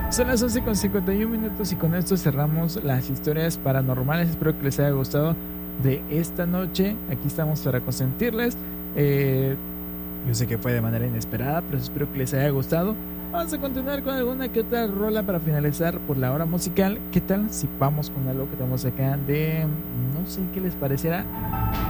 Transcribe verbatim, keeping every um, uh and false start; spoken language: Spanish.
Son las once con cincuenta y un minutos y con esto cerramos las historias paranormales. Espero que les haya gustado de esta noche. Aquí estamos para consentirles. Eh, yo sé que fue de manera inesperada, pero espero que les haya gustado. Vamos a continuar con alguna que otra rola para finalizar por la hora musical. ¿Qué tal si vamos con algo que tenemos acá de... no sé qué les parecerá?